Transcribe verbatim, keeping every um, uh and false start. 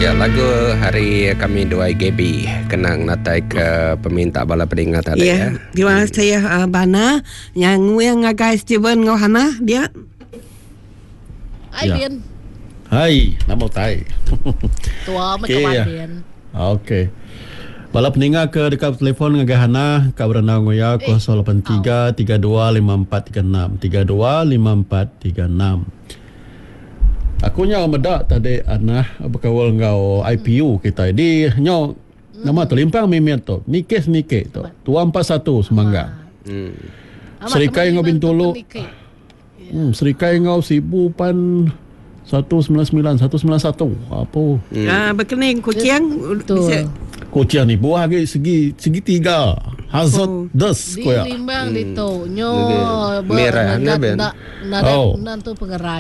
Ya, lagu hari kami dua G B kenang natai ke peminta bala peringat tadi ya. ya. Terima kasih uh, Bana yang yang ngagai Steven Ngohana dia. Hai Ya. Bien. Hai, namo tai. Tua Okey, macam ya. Bien. Okey. Bala peningat ke dekat telefon ngagahana ka berenang ngoya Eh, kosong lapan tiga tiga dua lima empat tiga enam tiga dua lima empat tiga enam. Aku nyaw medak tadi anah berkawal ngau I P U kita di nyaw nama tu limpang mimet tu nikes nikes tu dua empat satu semangga. Hmm. Serikai ngau Bintulu. Hmm, serikai ngau Sibu pan satu sembilan sembilan satu sembilan satu apa? Hmm. Ah, berkening kucing bisa. Kucing ni buah lagi segi segitiga. Hazard Oh. des Di koya. limbang dito nyo Merah, ba- na, Ben? na- na- Oh. na- nanto pengerai